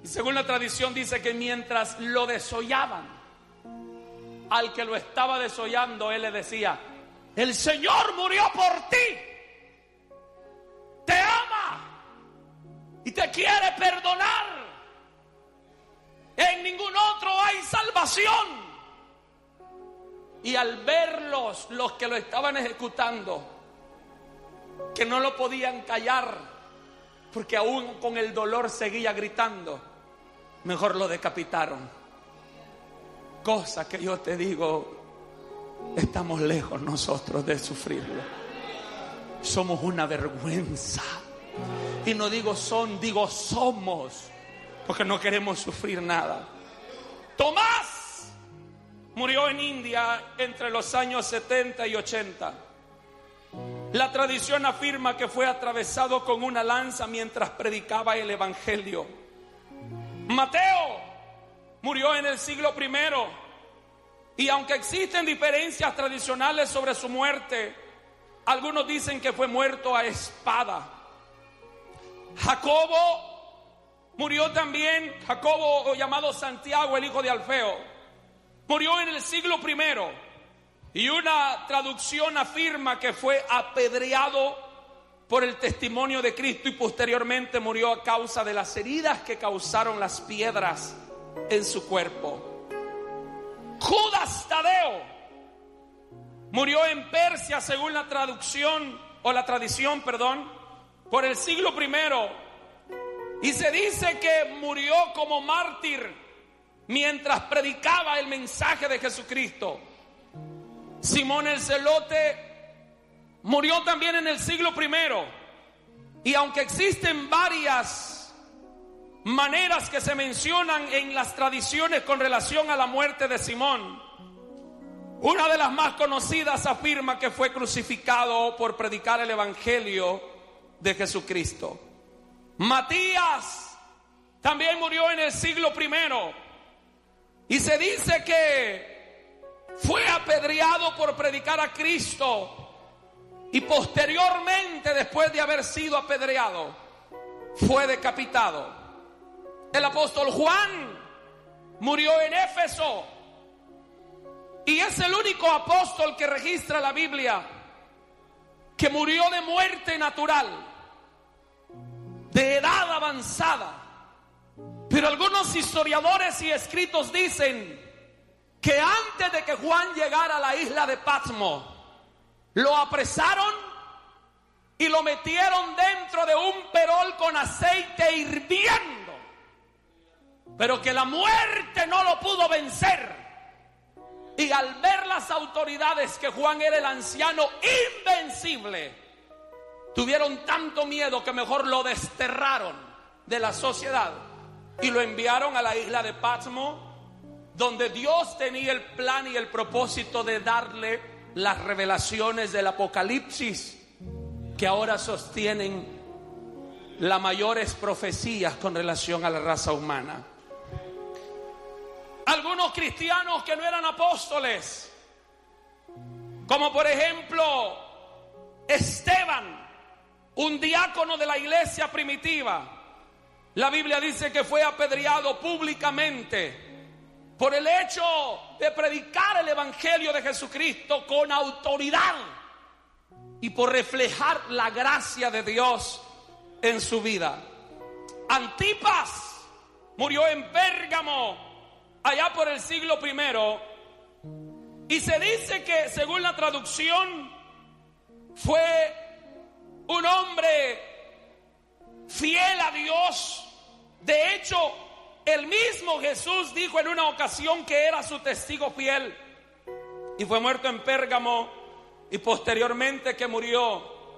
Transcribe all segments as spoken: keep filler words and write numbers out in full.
Y según la tradición dice que mientras lo desollaban, al que lo estaba desollando, él le decía: el Señor murió por ti, te ama y te quiere perdonar. En ningún otro hay salvación. Y al verlos, los que lo estaban ejecutando, que no lo podían callar, porque aún con el dolor seguía gritando, mejor lo decapitaron. Cosa que yo te digo, estamos lejos nosotros de sufrirlo. Somos una vergüenza. Y no digo son, digo somos, porque no queremos sufrir nada. Tomás murió en India entre los años setenta y ochenta. La tradición afirma que fue atravesado con una lanza mientras predicaba el evangelio. Mateo murió en el siglo primero, y aunque existen diferencias tradicionales sobre su muerte, algunos dicen que fue muerto a espada. Jacobo murió también, Jacobo llamado Santiago, el hijo de Alfeo, murió en el siglo primero, y una traducción afirma que fue apedreado por el testimonio de Cristo y posteriormente murió a causa de las heridas que causaron las piedras en su cuerpo. Judas Tadeo murió en Persia, según la traducción o la tradición, perdón, por el siglo primero, y se dice que murió como mártir mientras predicaba el mensaje de Jesucristo. Simón el Celote murió también en el siglo primero, y aunque existen varias maneras que se mencionan en las tradiciones con relación a la muerte de Simón, una de las más conocidas afirma que fue crucificado por predicar el evangelio de Jesucristo. Matías también murió en el siglo primero, y se dice que fue apedreado por predicar a Cristo, y posteriormente, después de haber sido apedreado, fue decapitado. El apóstol Juan murió en Éfeso, y es el único apóstol que registra la Biblia que murió de muerte natural, de edad avanzada. Pero algunos historiadores y escritos dicen que antes de que Juan llegara a la isla de Patmos, lo apresaron y lo metieron dentro de un perol con aceite hirviendo, pero que la muerte no lo pudo vencer. Y al ver las autoridades que Juan era el anciano invencible, tuvieron tanto miedo que mejor lo desterraron de la sociedad y lo enviaron a la isla de Patmos, donde Dios tenía el plan y el propósito de darle las revelaciones del Apocalipsis, que ahora sostienen las mayores profecías con relación a la raza humana. Algunos cristianos que no eran apóstoles, como por ejemplo Esteban, un diácono de la iglesia primitiva, la Biblia dice que fue apedreado públicamente por el hecho de predicar el evangelio de Jesucristo con autoridad y por reflejar la gracia de Dios en su vida. Antipas murió en Pérgamo allá por el siglo primero, y se dice que, según la traducción, fue un hombre fiel a Dios. De hecho, el mismo Jesús dijo en una ocasión que era su testigo fiel, y fue muerto en Pérgamo, y posteriormente que murió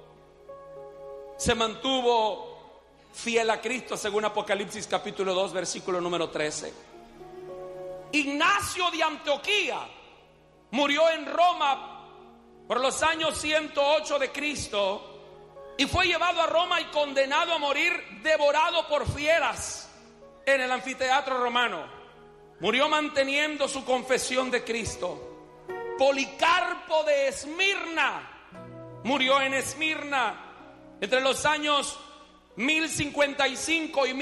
se mantuvo fiel a Cristo, según Apocalipsis capítulo dos versículo número trece. Ignacio de Antioquía murió en Roma por los años ciento ocho de Cristo, y fue llevado a Roma y condenado a morir devorado por fieras en el anfiteatro romano. Murió manteniendo su confesión de Cristo. Policarpo de Esmirna murió en Esmirna entre los años mil cincuenta y cinco y